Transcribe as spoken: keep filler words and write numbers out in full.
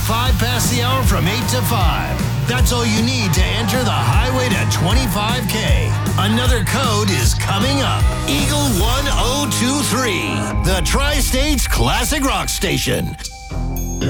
five past the hour from eight to five. That's all you need to enter the highway to twenty-five K. Another code is coming up. Eagle one oh two three, the Tri-States Classic Rock Station.